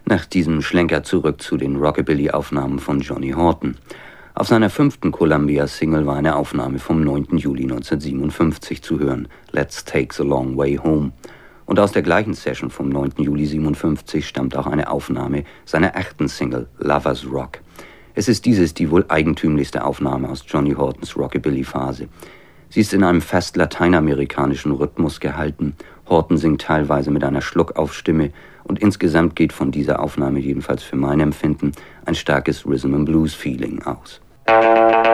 Nach diesem Schlenker zurück zu den Rockabilly-Aufnahmen von Johnny Horton. Auf seiner 5. Columbia-Single war eine Aufnahme vom 9. Juli 1957 zu hören, Let's Take the Long Way Home. Und aus der gleichen Session vom 9. Juli 1957 stammt auch eine Aufnahme seiner 8. Single, Lovers Rock. Es ist dieses die wohl eigentümlichste Aufnahme aus Johnny Hortons Rockabilly-Phase. Sie ist in einem fast lateinamerikanischen Rhythmus gehalten. Horton singt teilweise mit einer Schluckaufstimme und insgesamt geht von dieser Aufnahme, jedenfalls für mein Empfinden, ein starkes Rhythm-and-Blues-Feeling aus.